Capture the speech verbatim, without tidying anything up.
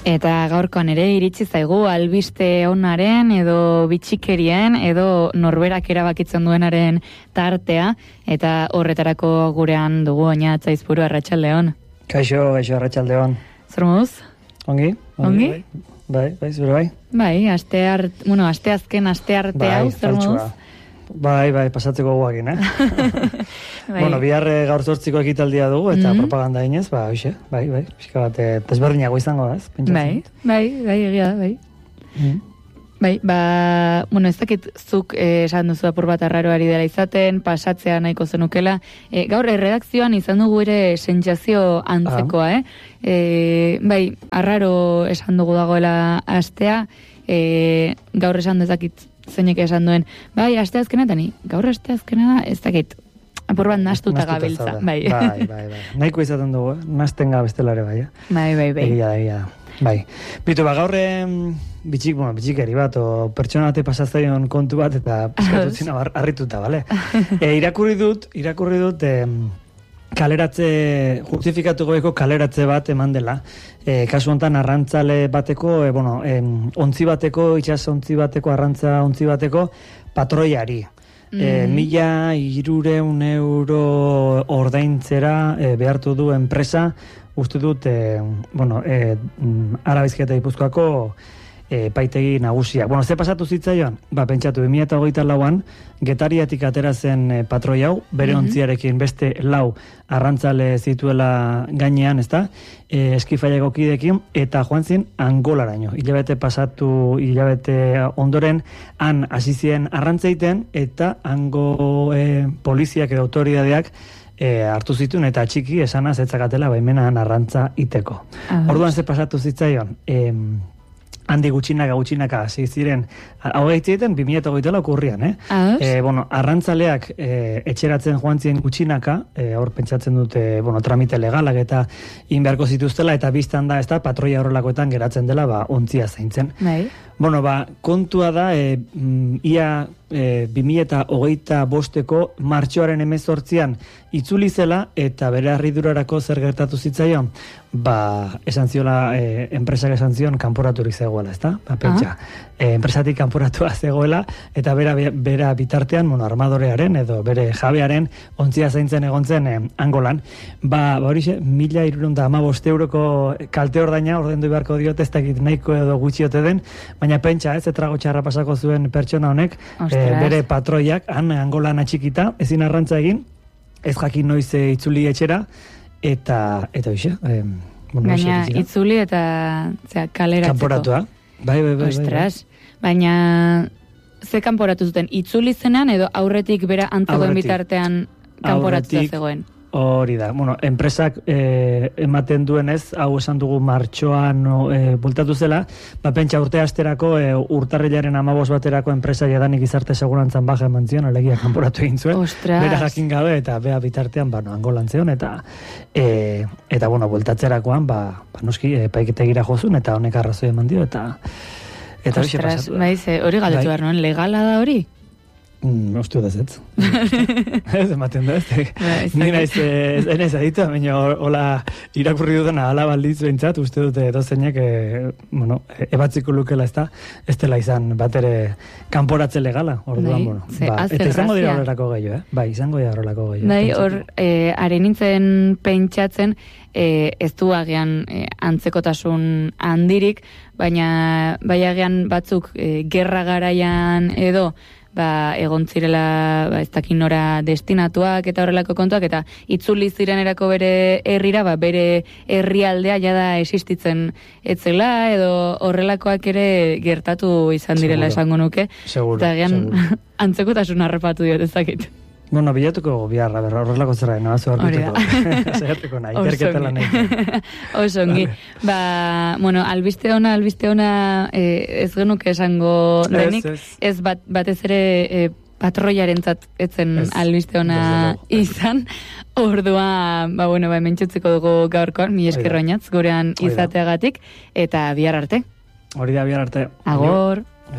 Eta gaurkoan ere iritsi zaigu albiste onaren edo bitxikerien edo norberak erabakitzen duenaren tartea, eta horretarako gurean dugu Oñatz Aizpuru, arratsaldeon. Kaixo, kaixo, arratsaldeon. Zer moduz? Ongi? Ongi? Bai, bai, zure bai? Bai, aste art, bueno, aste azken, aste arte hau, zer moduz? Bai, bai, pasatzeko guakin, eh? Bai. Bueno, bihar gaur zortziko ekitaldia dugu, eta mm-hmm. propaganda inez, ba, hoxe, bai, bai, pixka bat, desberdinago izango da, ez? Bai, bai, bai, egia da, bai. Mm. Bai, ba, bueno, ez dakit zuk eh, esan duzu apur bat arraroari dela izaten, pasatzea nahiko zenukela. Eh, gaur erredakzioan izan dugu ere sentsazio antzekoa, ah. eh? eh? Bai, arraro esan dugu dagoela astea, eh, gaur esan dezakit zeinek esan duen, bai, aste azkenetan, gaur aste azkena da, ez dakit, apur bat nastuta gabiltza. Bai. bai, bai, bai. Nahiko izaten dugu, eh? Nasten gabestelare bai, eh? Bai, bai, bai. Egia da, egia da. Bai. Bitu, ba, gaur bitxik, bueno, bitxikeri bat, o pertsona bate pasazaion kontu bat, eta piskatutzen harrituta, bale? e, irakurri dut, irakurri dut, e, kaleratze, justifikatu goeko kaleratze bat eman dela. E, kasu honetan arrantzale bateko, e, bueno, e, ontzi bateko, itxas ontzi bateko, arrantza ontzi bateko, patroiari. Mm. E, mila hirureun euro ordaintzera e, behartu du enpresa, uste dut, e, bueno, e, Ara Bizkaia eta Gipuzkoako e, paitegi nagusia. Bueno, ze pasatu zitzaion? Ba, pentsatu, bi mila hogeita lauan, Getariatik atera zen e, patroi hau, bere mm-hmm. ontziarekin beste lau arrantzale zituela gainean, ezta? E, eskifaiako kidekin, eta joan zin Angolaraino. Hilabete pasatu, hilabete ondoren, han hasi ziren arrantzeiten, eta hango e, poliziak edo autoridadeak E, hartu zituen eta txiki esanaz etzakatela baimena arrantza iteko. Ah, orduan ze pasatu zitzaion, e, handi gutxinaka gutxinaka hasi ziren, hau egiten bi mila hogeita lau urrian, eh? Ah, e, bueno, arrantzaleak e, etxeratzen joan ziren gutxinaka, e, hor pentsatzen dute, bueno, tramite legalak eta inbeharko zituztela, eta biztan da, ez da, patroia horrelakoetan geratzen dela, ba, ontzia zaintzen. Bai. Bueno, ba, kontua da, e, ia e, bi mila hogeita bosteko martxoaren hemezortzian itzuli zela, eta bere harridurarako zer gertatu zitzaion, ba, esan ziola, e, enpresak esan zion, kanporaturik zegoela, ez da? Ba, pentsa, ah. e, enpresatik kanporatua zegoela, eta bera, bera bitartean, bueno, armadorearen, edo bere jabearen, ontzia zaintzen egontzen e, Angolan. Ba, ba horixe, mila irurunda amabost euroko kalte ordaina, ordendu beharko diote, ez dakit nahiko edo gutxiote den, baina pentsa, ez, etrago txarra pasako zuen pertsona honek, e, bere patroiak, han Angolan atxikita, ezin arrantza egin, ez jakin noiz e, itzuli etxera, eta, eta hoxe. E, bueno, Gaina hoxe, itzuli eta zera, kaleratzeko. Kanporatua. Bai, bai, bai. Ostras, bai, bai. Baina ze kanporatu zuten, itzuli zenean edo aurretik bera antzegoen bitartean kanporatu zegoen? Hori da, bueno, enpresak e, ematen duenez, hau esan dugu martxoan no, e, bultatu zela, ba, pentsa urte asterako, e, urtarrilaren amabos baterako enpresa jadanik gizarte segurantzan baja eman zion, alegia kanporatu egin zuen. Ostras. Bera jakin gabe, eta bea bitartean, ba, no, Angolan zeon, eta, e, eta bueno, bultatzerakoan, ba, ba noski, e, paiketegira jozun, eta honek arrazoi eman dio, eta, eta hori pasatu da. Ostras, baiz, hori galdetu behar nuen, legala da hori? Mm, Ostu da zetz. Ez ematen da, ez. Ni naiz, ez naiz aditu, baina hola irakurri dudana ala balditz behintzat, uste dute dozeinek, e, bueno, ebatziko lukela ez da, ez dela izan bat ere kanporatze legala, orduan, bueno. Ba, eta izango dira horrelako gehiago, eh? Bai, izango dira horrelako gehiago. Bai, hor, e, are nintzen pentsatzen, e, ez du agian e, antzekotasun handirik, baina bai agian batzuk e, gerra garaian edo, ba, egon zirela, ba, ez dakin nora destinatuak eta horrelako kontuak, eta itzuli zirenerako bere herrira, ba, bere herrialdea jada existitzen etzela, edo horrelakoak ere gertatu izan direla seguro, esango nuke. Seguro, eta gian antzekotasun harrapatu diot ezakit. Bueno, bilatuko biharra, berra, horrelako zerra, no, azu arbituko. Zeratuko nahi, ikerketela nahi. Osongi. Ba, bueno, albiste ona, albiste ona, eh, ez genuke esango denik, ez, ez. ez bat, batez ere eh, patroiarentzat etzen ez, albiste ona izan. Ordua, ba, bueno, ba, mentxutziko dugu gaurkoan, mi esker Oñatz, gurean izateagatik, eta bihar arte. Hori da, bihar arte. Agor.